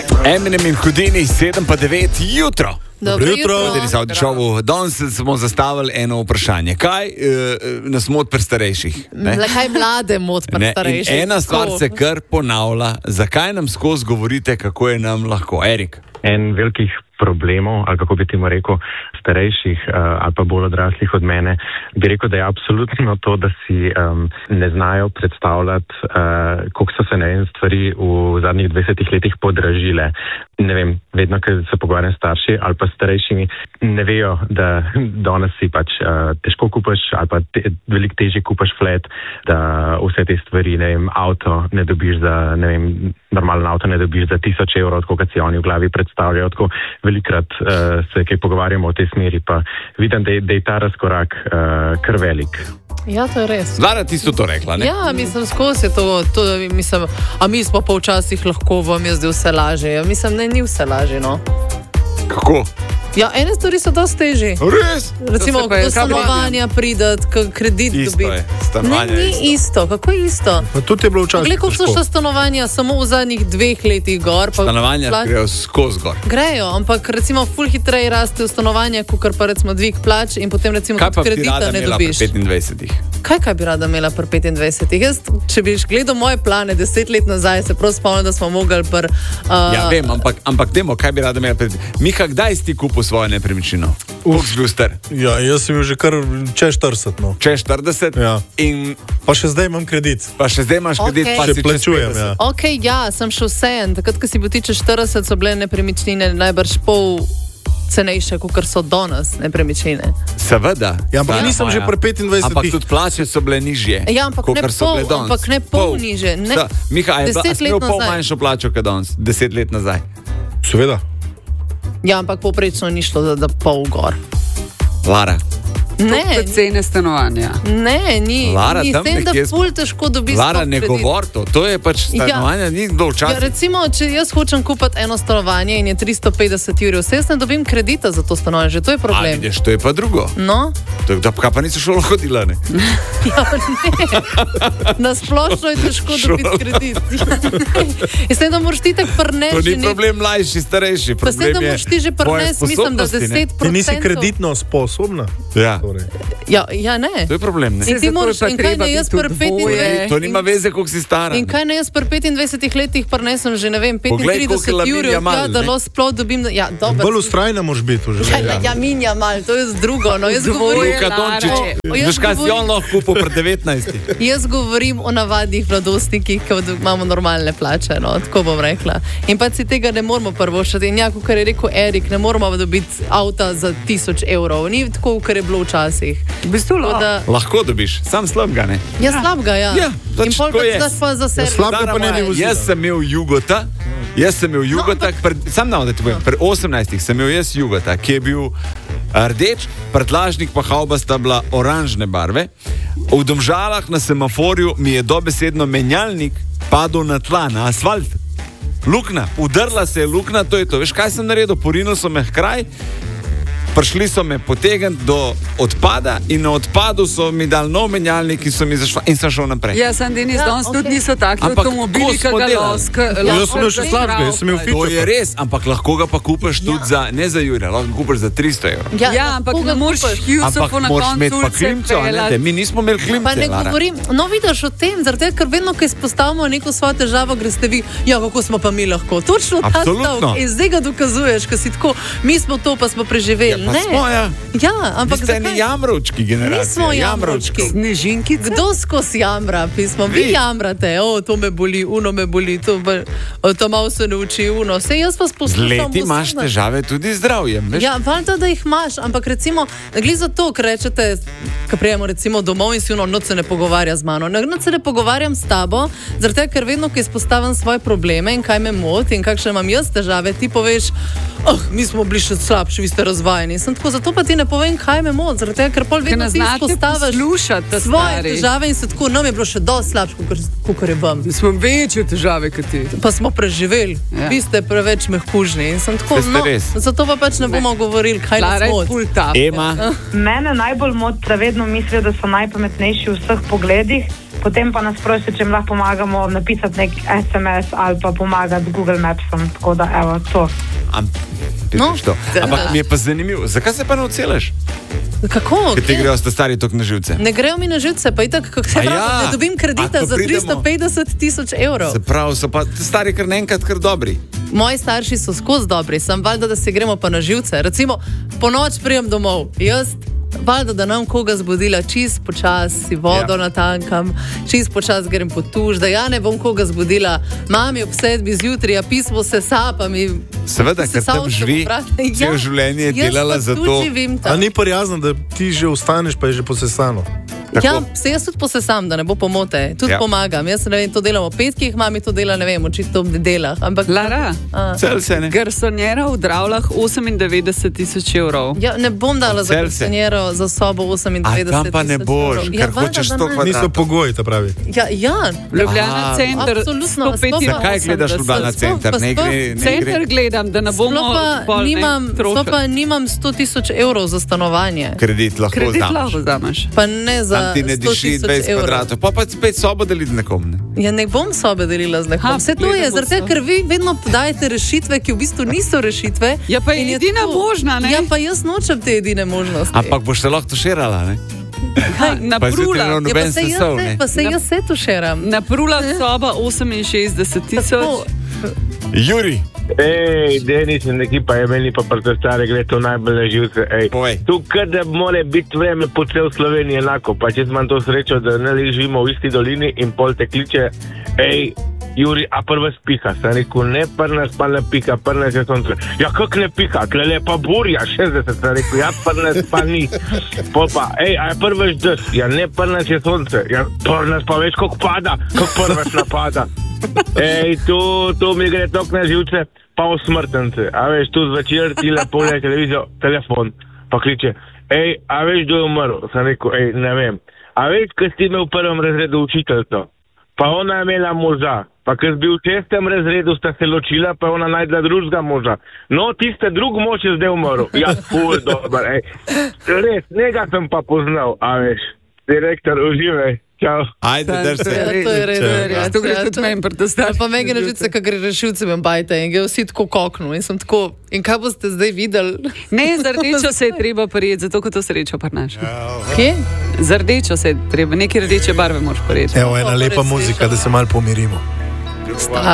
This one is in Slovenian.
Eminem in Houdini, 7:09 jutro. Dobro jutro. Danes smo zastavili eno vprašanje. Kaj nas moti pri starejših? Kaj mlade moti pri starejših? Ena stvar se kar ponavlja. Zakaj nam skozi govorite, kako je nam lahko? Erik? En velikih problemov, ali kako bi temu rekel, starejših ali pa bolj odraslih od mene, bi rekel, da je absolutno to, da si ne znajo predstavljati, koliko so se stvari v zadnjih 20 letih podražile. Ne vem, vedno, ko se pogovarjam s starši ali pa starejšimi, ne vejo, da danes si pač težko kupaš ali pa veliko težje kupaš flat, da vse te stvari, ne vem, avto ne dobiš za, ne vem, normalen avto ne dobiš za 1000 evrov, tako kot si oni v glavi predstavljajo. Tako velikrat se kaj pogovarjamo v tej smeri, pa vidim, da je ta razkorak kar velik. Ja, to je res. Lara, ti so to rekla, ne? Ja, mislim, skozi to mislim, a mi smo pa včasih lahko, vam je zdaj vse lažje. Ja, mislim, ne, ni vse lažje, no. Kako? Ja, ene stvari so dosti težji. Res? Recimo, do stanovanja pridati, kredit dobiti. Isto je, stanovanje ne, ni isto. Kako je isto? Pa tudi je bilo včasih. Glej, koliko so še stanovanja samo v zadnjih 2 letih gor. Pa stanovanja grejo skozi gor. Grejo, ampak recimo ful hitreje raste v stanovanja, kakor pa recimo dvig plač in potem recimo tudi kredita ne dobiš. Kaj pa bi rada imela pri 25? Kaj bi rada imela pri 25? Jaz, če bi gledal moje plane 10 let nazaj, se prav spomnim, da smo mogli pri... Ja, vem, ampak demo, kaj bi rada imela pri... Miha, kdaj si ti kupil svojo nepremičnino? Ja, jaz sem bil že kar čez 40, no. Čez 40? Ja. In... Pa še zdaj imam kredit. Pa še zdaj imaš kredit, Okay. pa Še si plačujem, ja. Ok, ja, sem šel vsejen. Takrat, ko si bil ti čez 40, so bile nepremičnine najbrž pol cenejše, kot so danes nepremičnine. Seveda. Ja, ampak nisem že pri 25. Ampak tudi plače so bile nižje. Ja, ampak ne pol nižje. Miha, a si imel pol nazaj. manjšo plačo kot danes, 10 let nazaj? Seveda. Ja, ampak povprečno ni šlo za pol gor. Lara. Ne, cene stanovanja. Ne, ni. Lara, ni tam tem, da nekje ful težko dobiš. Lara, ne govor to. To je pač stanovanje, ni dolg čas. Ja, recimo, če jaz hočem kupiti eno stanovanje in je 350 evrov, jaz ne dobim kredita za to stanovanje, že to je problem. A vidiš, to je pa drugo. No? Kaj pa nisi šolo hodila, ne? Ja, ne. Nasplošno je težko dobiti kredit. Jaz ne, da moraš ti tako prneš. To ni problem mlajši, starejši. Pa se, da moraš ti že prneš, mislim, da 10%. Ti nisi kreditno sposobna? Ja. Ja, ne. To je problem, ne? In ti moraš, in kaj ne jaz pri 25... To nima veze, koliko si stara. In kaj ne jaz pri 25 letih prnesem že, ne vem, 35 evrov, da lahko sploh dobim... Ja, dobro. Bolj ustrajna moraš biti v življenju. Ja, minja mal, to je drugo. No, jaz govorim... Luka Dončić, veš kaj si on lahko kupil pri 19. Jaz govorim o navadnih mladostnikih, ki imamo normalne plače, no, tako bom rekla. In pa si tega ne moramo prvošati. In ja, kot je rekel Erik, ne moramo dobiti avta za 1000 evrov. Ni tako, kar je bilo včasih. Lahko dobiš, sam slabega, ne? Ja, slabega, ja. In pol pa za sebe. Slabega pa ne bi vozila. Jaz sem imel Jugota, sam nav, da ti povem, pri 18 sem imel jaz Jugota, ki je bil rdeč, prtlažnik pa hauba sta bila oranžne barve. V Domžalah na semaforju mi je dobesedno menjalnik padel na tla, na asfalt. Lukna, udrla se je lukna, to je to. Veš, kaj sem naredil? Porinil sem me kraj, prišli so me potegniti do odpada in na odpadu so mi dali nov menjalnik in so mi zašla in sem šel naprej. Ja, sem Denis, danes tudi niso takšni avtomobili, ki ga loska. Jaz sem imel še slabega, jaz sem imel To je res, ampak lahko ga pa kupiš tudi za, ne za Jurija, lahko ga kupiš za 300 evrov. Ja, ampak ne moreš Hughesofu na koncu klimco, mi nismo imeli klimce, Pa ne govorim, no vidiš o tem, zaradi tega, ker vedno, ko izpostavimo neko svojo težavo, greste vi, ja, kako smo pa mi lahko. Točno ta stavek. In zdaj ga dokazuješ, ko si tako, mi smo to, pa smo preživeli. Pa smo, ja. Ja, ampak zakaj? Vi ste jamrovčki generacija. Nismo jamrovčki. Snežinkice. Kdo skozi jamra, pismo? Vi jamrate, to me boli, uno me boli, to malo se ne uči, uno. Vse jaz vas poslušam. Z leti imaš težave tudi z zdravjem, veš? Ja, valjda, da jih imaš, ampak recimo, glede za to, ker rečete, ko prijemo recimo domov in si noč se ne pogovarja z mano. Noč se ne pogovarjam s tabo, zaradi tega, ker vedno, ko izpostavim svoje probleme in kaj me moti in kakšne imam jaz težave, ti poveš, mi smo bili še slabši, vi ste razvajeni. Sem tako, zato pa ti ne povem, kaj me moti, zaradi tega, ker pol vedno ti izpostaviš svoje težave in se tako, nam je bilo še dosti slabše, kot je vam. Smo večje težave kot ti. Pa smo preživeli, vi ste preveč mehkužni in sem tako, zato pa pač ne bomo govorili, kaj nas moti. Ema? Mene najbolj moti, da vedno mislijo, da so najpametnejši v vseh pogledih Potem pa nas prosi, če jim lahko pomagamo napisati nek SMS ali pa pomagati z Google Mapsom, tako da evo to. Ampak mi je pa zanimivo, zakaj se pa ne odselaš? Kako? Ker ti grejo stari tok na živce. Ne grejo mi na živce, pa itak, kako se pravi, ne dobim kredita za 350 000 evrov. Se pravi, so pa stari kar naenkrat kar dobri. Moji starši so skozi dobri, sem valjda, da se gremo pa na živce. Recimo, po noč prijem domov, jaz valjda, da nam koga zbudila, čist počas si vodo natankam, čist počas grem po tuš, da ja ne bom koga zbudila, mami ob 7 zjutraj, a pismo se sapa mi. Seveda, ker tam živi, celo življenje je delala za to. A ni prijazno, da ti že vstaneš, pa je že posesano? Tako. Ja, se jaz tudi posesam, da ne bo pomote, tudi pomagam. Jaz ne vem, to delam v petkih, mami to dela, ne vem, očitno v nedeljah. Ampak Lara, cel se ne. Garsonjera v Dravljah 98 000 evrov. Ja, ne bom dala za garsonjero za sobo 98 000 evrov. A tam pa ne boš, ker hočeš 100 kvadratov. Niso pogoji, ta pravi. Ja. Ljubljana center, absolutno. 185. Zakaj gledaš Ljubljana center? Center gledam, da ne bomo Sploh pa nimam 100 000 evrov za stanovanje. Kredit lahko vzameš. Pa ne za ti ne diši 20 kvadratov, pa spet sobo deliti z nekom. Ne? Ja, ne bom sobe delila z nekom. Vse to je, zaradi tega, ker vi vedno dajete rešitve, ki v bistvu niso rešitve. Ja, pa je edina možna, ne? Ja, pa jaz nočem te edine možnosti. Ampak boš se lahko tuširala, ne? Na Prula. Pa se jaz se tuširam. Na Prula soba 68 000. Juri. Denis in ekipa je meni pa protestare, gre to najbolj na živce. Tu kada more biti vreme po cel Sloveniji enako, pa če imam to srečo, da ne živimo v isti dolini in pol te kliče, Juri, a prva spiha. Sam rekel, ne prnas pa ne pika, prnas je sonce. Ja, kak ne pika, klele pa burja, 60, sam rekel, ja, prnas pa ni. Pol pa, a je prvaš dež, ja, ne prnas je sonce, ja, prnas pa veš, kak pada, kak prvaš napada. Tu mi gre tok na živce, pa v smrtence. A veš, tu zvečer ti lepo je televizijo, telefon, pa kliče, a veš, kdo je umrl? Sam rekel, ne vem. A veš, kaj si imel v prvem razredu učiteljco? Pa ona je imela moža. Pa ker si bil v 6. razredu, sta se ločila, pa je ona najdla drugega moža. No, tiste drug mož je zdaj umrl. Ja, ful, dober, Res, njega sem pa poznal, a veš. Direktor, uživaj. Čau. Ajde, drž se. To je redo. To gre tudi meni protestati. Pa meni na žice, kak gre rešilce me bajte in gre vsi tako koknu in sem tako, in kaj boste zdaj videli? Ne, za rdečo se je treba prijeti, zato ko to srečo prinaša. Kje? Za rdečo se je treba, neke rdeče barve moraš prijeti. Evo, ena lepa muzika, da se malo pomirimo.